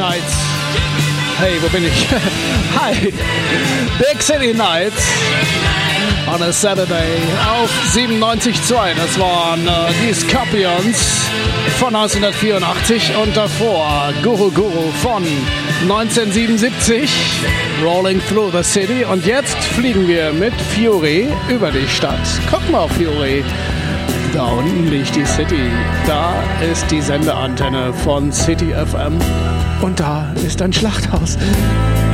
Nights. Hey, wo bin ich? Hi. Big City Nights. On a Saturday auf 97.2. Das waren die Scorpions von 1984 und davor Guru Guru von 1977. Rolling Through the City. Und jetzt fliegen wir mit Fury über die Stadt. Guck mal, Fury. Da unten liegt die City. Da ist die Sendeantenne von City FM. Und da ist ein Schlachthaus.